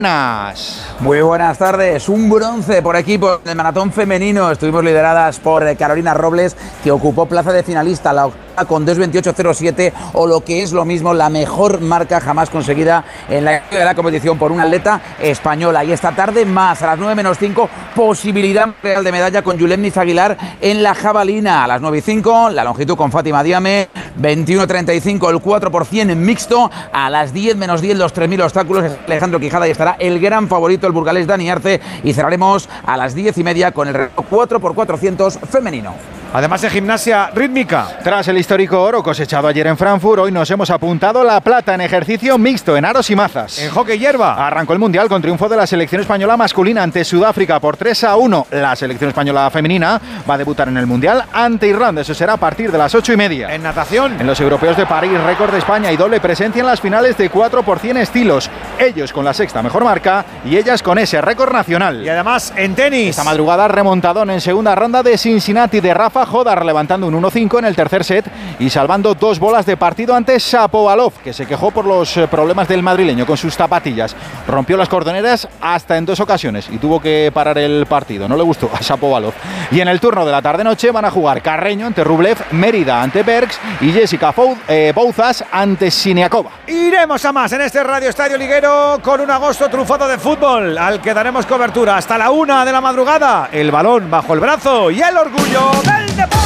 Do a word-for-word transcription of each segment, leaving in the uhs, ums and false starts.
Muy buenas tardes. Un bronce por equipo del maratón femenino. Estuvimos lideradas por Carolina Robles, que ocupó plaza de finalista, la octava con dos veintiocho cero siete, o lo que es lo mismo, la mejor marca jamás conseguida en la historia de la competición por una atleta española. Y esta tarde más, a las nueve menos cinco, posibilidad real de medalla con Yulemnis Aguilar en la jabalina. A las nueve y cinco, la longitud con Fátima Diame, veintiuno treinta y cinco el cuatro por cien en mixto. A las diez menos diez, los tres mil obstáculos, Alejandro Quijada, y estará el gran favorito, el burgalés Dani Arce, y cerraremos a las diez y media con el reloj cuatro por cuatrocientos femenino. Además de gimnasia rítmica. Tras el histórico oro cosechado ayer en Frankfurt, hoy nos hemos apuntado la plata en ejercicio mixto, en aros y mazas. En hockey hierba. Arrancó el Mundial con triunfo de la selección española masculina ante Sudáfrica por tres a uno. La selección española femenina va a debutar en el Mundial ante Irlanda. Eso será a partir de las ocho y media. En natación. En los europeos de París, récord de España y doble presencia en las finales de cuatro por cien estilos. Ellos con la sexta mejor marca y ellas con ese récord nacional. Y además en tenis. Esta madrugada remontadón en segunda ronda de Cincinnati de Rafa Jodar, levantando un uno cinco en el tercer set y salvando dos bolas de partido ante Shapovalov, que se quejó por los problemas del madrileño con sus zapatillas. Rompió las cordoneras hasta en dos ocasiones y tuvo que parar el partido. No le gustó a Shapovalov. Y en el turno de la tarde-noche van a jugar Carreño ante Rublev, Mérida ante Bergs y Jessica Fou, eh, Bouzas ante Siniakova. Iremos a más en este Radio Estadio Liguero con un agosto trufado de fútbol al que daremos cobertura hasta la una de la madrugada. El balón bajo el brazo y el orgullo del deporte.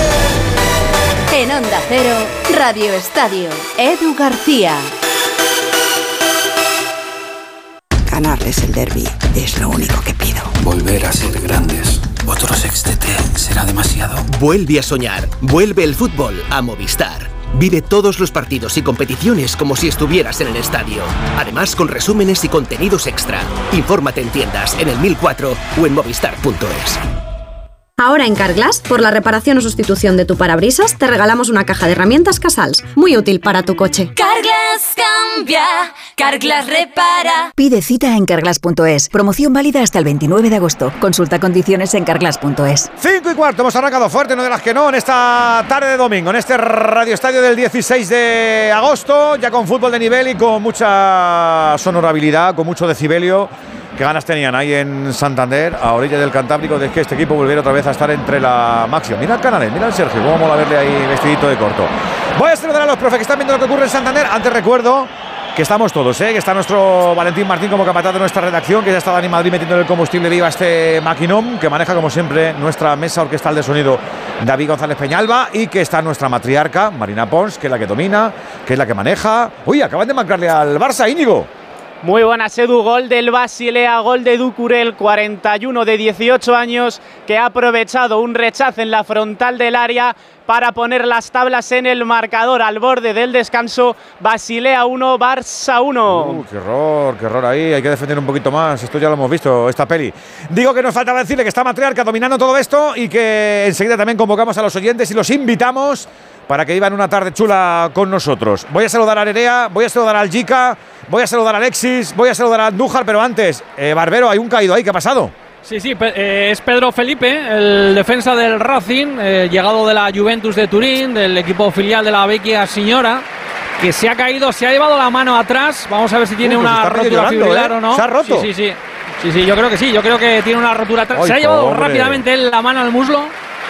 En Onda Cero, Radio Estadio, Edu García. Ganarles el derbi es lo único que pido. Volver a ser grandes. Otro sextete será demasiado. Vuelve a soñar. Vuelve el fútbol a Movistar. Vive todos los partidos y competiciones como si estuvieras en el estadio. Además, con resúmenes y contenidos extra. Infórmate en tiendas, en el mil cuatro o en movistar punto es. Ahora en Carglass, por la reparación o sustitución de tu parabrisas, te regalamos una caja de herramientas Casals, muy útil para tu coche. Carglass cambia, Carglass repara. Pide cita en carglass punto es. Promoción válida hasta el veintinueve de agosto. Consulta condiciones en carglass punto es. Cinco y cuarto, hemos arrancado fuerte, no de las que no, en esta tarde de domingo, en este Radio Estadio del dieciséis de agosto, ya con fútbol de nivel y con mucha sonorabilidad, con mucho decibelio. Qué ganas tenían ahí en Santander, a orilla del Cantábrico, de que este equipo volviera otra vez a estar entre la máxima. Mira el Canales, mira el Sergio, cómo mola verle ahí vestidito de corto. Voy a saludar a los profes que están viendo lo que ocurre en Santander. Antes recuerdo que estamos todos, ¿eh? Que está nuestro Valentín Martín como capataz de nuestra redacción, que ya está Dani Madrid metiendo el combustible viva a este maquinón, que maneja como siempre nuestra mesa orquestal de sonido David González Peñalba, y que está nuestra matriarca Marina Pons, que es la que domina, que es la que maneja. Uy, acaban de marcarle al Barça, Íñigo. Muy buenas, Edu. Gol del Basilea, gol de Ducurel, cuarenta y uno de dieciocho años, que ha aprovechado un rechazo en la frontal del área para poner las tablas en el marcador al borde del descanso. Basilea uno, Barça uno. Uh, qué error, qué error ahí. Hay que defender un poquito más. Esto ya lo hemos visto, esta peli. Digo que nos faltaba decirle que está Matriarca dominando todo esto y que enseguida también convocamos a los oyentes y los invitamos para que vivan una tarde chula con nosotros. Voy a saludar a Nerea, voy a saludar al Jica, voy a saludar a Alexis, voy a saludar a Andújar, pero antes, eh, Barbero, hay un caído ahí, ¿qué ha pasado? Sí, sí, eh, es Pedro Felipe, el defensa del Racing, eh, llegado de la Juventus de Turín, del equipo filial de la Vecchia Signora, que se ha caído, se ha llevado la mano atrás. Vamos a ver si tiene uh, pues una rotura llorando, fibrilar, ¿eh? O no. ¿Se ha roto? Sí, sí, sí. Sí, sí, yo creo que sí, yo creo que tiene una rotura atrás. Ay, se ha llevado pobre. rápidamente él la mano al muslo.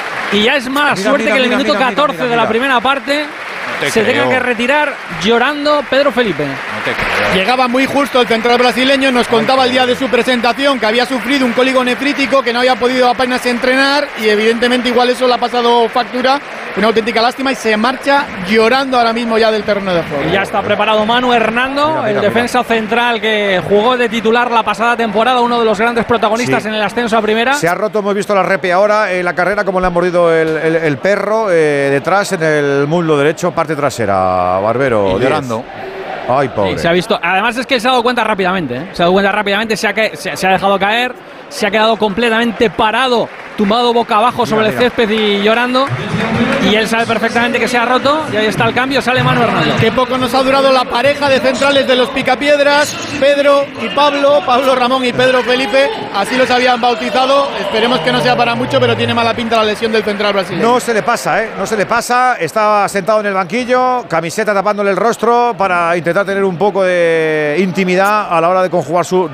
Y ya es mala Mira, suerte mira, que en el mira, minuto mira, catorce mira, mira, de la mira. primera parte te se creo. tenga que retirar llorando Pedro Felipe. No te creo. Llegaba muy justo el central brasileño, nos contaba el día de su presentación que había sufrido un cólico nefrítico, que no había podido apenas entrenar y evidentemente igual eso le ha pasado factura, una auténtica lástima, y se marcha llorando ahora mismo ya del terreno de juego. Y ya está preparado Manu Hernando, Mira, mira, el defensa mira. central que jugó de titular la pasada temporada, uno de los grandes protagonistas Sí. en el ascenso a primera. Se ha roto, hemos visto la repe ahora en la carrera, como le ha mordido el, el, el perro eh, detrás en el muslo derecho, parte trasera, Barbero. Y llorando. Ay, pobre. Sí, se ha visto. Además es que se ha dado cuenta rápidamente, ¿eh? Se ha dado cuenta rápidamente, se ha, ca- se, se ha dejado caer, se ha quedado completamente parado, tumbado boca abajo Mira, sobre mira. el césped y llorando. Y él sabe perfectamente que se ha roto y ahí está el cambio, sale Manu Hernando. Qué poco nos ha durado la pareja de centrales de los Picapiedras, Pedro y Pablo, Pablo Ramón y Pedro Felipe, así los habían bautizado. Esperemos que no sea para mucho, pero tiene mala pinta la lesión del central brasileño. No se le pasa, ¿eh? No se le pasa. Estaba sentado en el banquillo, camiseta tapándole el rostro para intentar tener un poco de intimidad a la hora de conjugar su